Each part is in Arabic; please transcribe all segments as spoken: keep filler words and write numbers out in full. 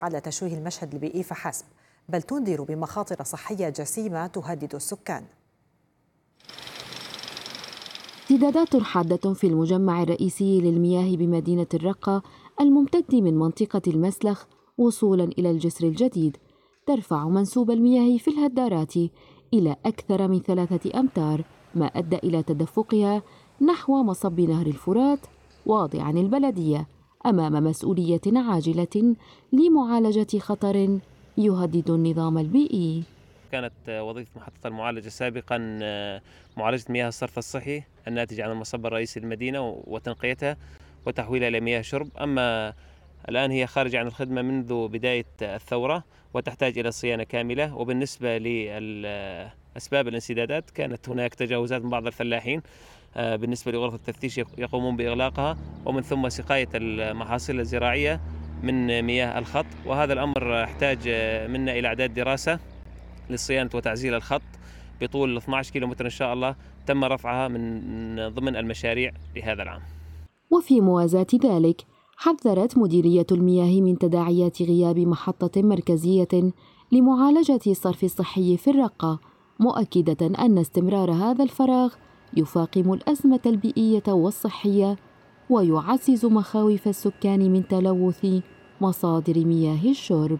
على تشويه المشهد البيئي فحسب، بل تنذر بمخاطر صحية جسيمة تهدد السكان. امتدادات حادة في المجمع الرئيسي للمياه بمدينة الرقة الممتد من منطقة المسلخ وصولا إلى الجسر الجديد ترفع منسوب المياه في الهدارات إلى أكثر من ثلاثة أمتار، ما أدى إلى تدفقها نحو مصب نهر الفرات، واضعا البلدية أمام مسؤولية عاجلة لمعالجة خطر يهدد النظام البيئي. كانت وظيفة محطة المعالجة سابقا معالجة مياه الصرف الصحي الناتج عن المصب الرئيسي للمدينة وتنقيتها وتحويلها إلى مياه شرب، أما الآن هي خارجة عن الخدمة منذ بداية الثورة وتحتاج إلى صيانة كاملة. وبالنسبة لأسباب الانسدادات كانت هناك تجاوزات من بعض الفلاحين بالنسبة لغرفة التفتيش يقومون بإغلاقها، ومن ثم سقاية المحاصيل الزراعية من مياه الخط، وهذا الأمر احتاج منا إلى إعداد دراسة لصيانة وتعزيل الخط بطول اثني عشر كيلومتر إن شاء الله، تم رفعها من ضمن المشاريع لهذا العام. وفي موازاة ذلك حذرت مديرية المياه من تداعيات غياب محطة مركزية لمعالجة الصرف الصحي في الرقة، مؤكدة أن استمرار هذا الفراغ يفاقم الأزمة البيئية والصحية ويعزز مخاوف السكان من تلوث مصادر مياه الشرب.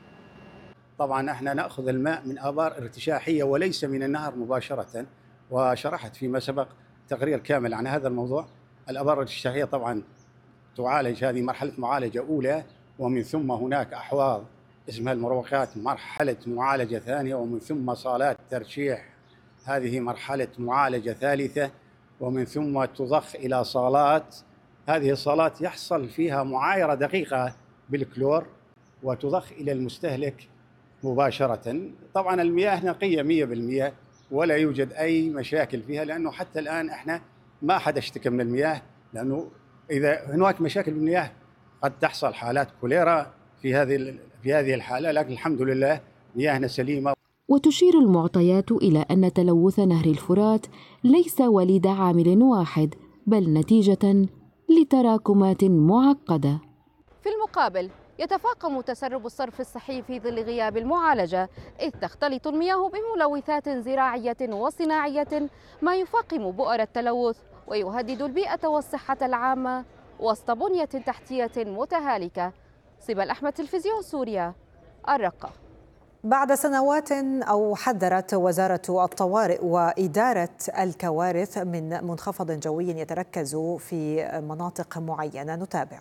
طبعا احنا ناخذ الماء من ابار ارتشاحيه وليس من النهر مباشره، وشرحت فيما سبق تقرير كامل عن هذا الموضوع. الابار الارتشاحيه طبعا تعالج، هذه مرحله معالجه اولى، ومن ثم هناك احواض اسمها المروقات مرحله معالجه ثانيه، ومن ثم صالات ترشيح هذه مرحله معالجه ثالثه، ومن ثم تضخ الى صالات. هذه الصالات يحصل فيها معايره دقيقه بالكلور وتضخ الى المستهلك مباشرة. طبعا المياه نقية مية بالمية ولا يوجد أي مشاكل فيها، لأنه حتى الآن إحنا ما حد اشتكى من المياه، لأنه إذا هناك مشاكل بالمياه قد تحصل حالات كوليرا في هذه في هذه الحالة، لكن الحمد لله مياهنا سليمة. وتشير المعطيات إلى أن تلوث نهر الفرات ليس وليد عامل واحد، بل نتيجة لتراكمات معقدة. في المقابل يتفاقم تسرب الصرف الصحي في ظل غياب المعالجة، إذ تختلط المياه بملوثات زراعية وصناعية، ما يفاقم بؤر التلوث ويهدد البيئة والصحة العامة وسط بنية تحتية متهالكة. صبا الأحمد، تلفزيون سوريا، الرقة. بعد سنوات أو حذرت وزارة الطوارئ وإدارة الكوارث من منخفض جوي يتركز في مناطق معينة. نتابع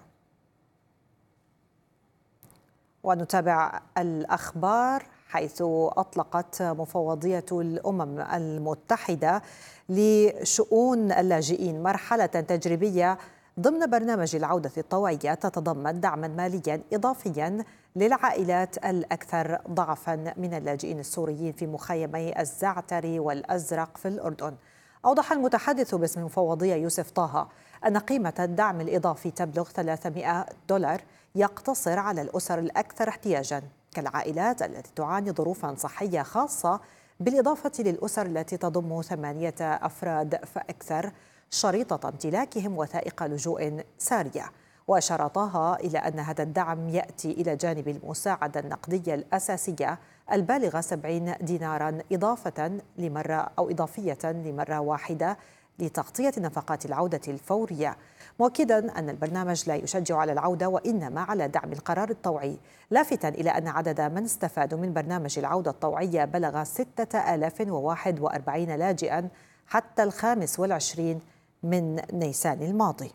ونتابع الأخبار، حيث أطلقت مفوضية الأمم المتحدة لشؤون اللاجئين مرحلة تجريبية ضمن برنامج العودة الطوعية تتضمن دعما ماليا إضافيا للعائلات الأكثر ضعفا من اللاجئين السوريين في مخيمي الزعتر والأزرق في الأردن. أوضح المتحدث باسم المفوضية يوسف طه أن قيمة الدعم الإضافي تبلغ ثلاثمائة دولار، يقتصر على الأسر الأكثر احتياجاً كالعائلات التي تعاني ظروفاً صحية خاصة، بالإضافة للأسر التي تضم ثمانية أفراد فأكثر شريطة امتلاكهم وثائق لجوء سارية. وأشار طه إلى أن هذا الدعم يأتي إلى جانب المساعدة النقدية الأساسية البالغة سبعين ديناراً إضافة لمرة أو إضافية لمرة واحدة لتغطية نفقات العودة الفورية، مؤكدا أن البرنامج لا يشجع على العودة وإنما على دعم القرار الطوعي، لافتا إلى أن عدد من استفادوا من برنامج العودة الطوعية بلغ ستة آلاف وواحد وأربعين لاجئا حتى الخامس والعشرين من نيسان الماضي.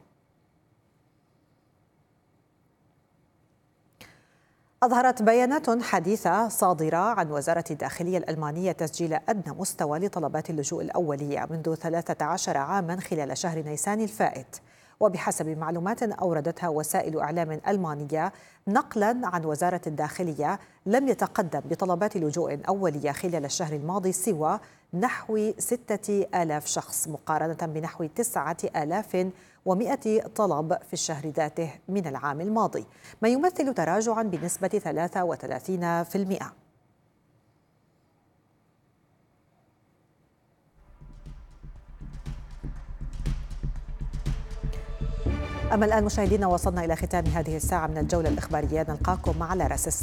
أظهرت بيانات حديثة صادرة عن وزارة الداخلية الألمانية تسجيل أدنى مستوى لطلبات اللجوء الأولية منذ ثلاثة عشر عاما خلال شهر نيسان الفائت. وبحسب معلومات أوردتها وسائل إعلام ألمانية نقلا عن وزارة الداخلية، لم يتقدم بطلبات لجوء أولية خلال الشهر الماضي سوى نحو ستة آلاف شخص، مقارنة بنحو تسعة آلاف ومئة طلب في الشهر ذاته من العام الماضي، ما يمثل تراجعا بنسبة ثلاثة وثلاثين بالمئة. أما الآن مشاهدينا، وصلنا إلى ختام هذه الساعة من الجولة الإخبارية، نلقاكم على رأس الساعة.